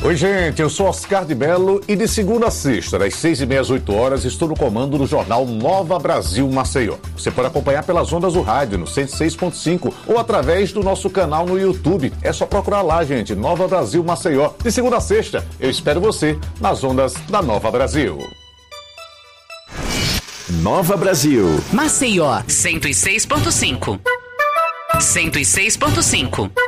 Oi, gente, eu sou Oscar de Mello e de segunda a sexta, das 6h30 às 8h, estou no comando do jornal Nova Brasil Maceió. Você pode acompanhar pelas ondas do rádio no 106.5 ou através do nosso canal no YouTube. É só procurar lá, gente, Nova Brasil Maceió. De segunda a sexta, eu espero você nas ondas da Nova Brasil. Nova Brasil. Maceió, 106.5. 106.5.